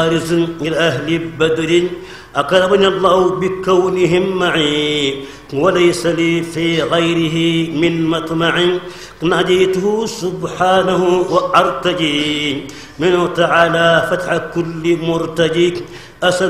فارس لأهل بدر أكرمني الله بكونهم معي وليس لي في غيره من مطمع ناديته سبحانه وأرتجي منه تعالى فتح كل مرتجي أسأل